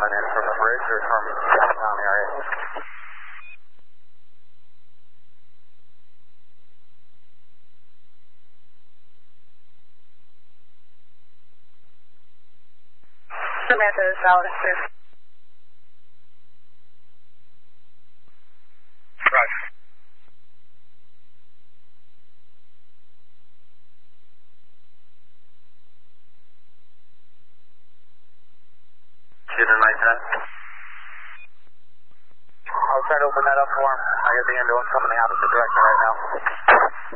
calling in from the bridge or from downtown area? Samantha is valid, sir. Roger. Shooter 910. I'll try to open that up for him. I got the ambulance coming out of the direction right now.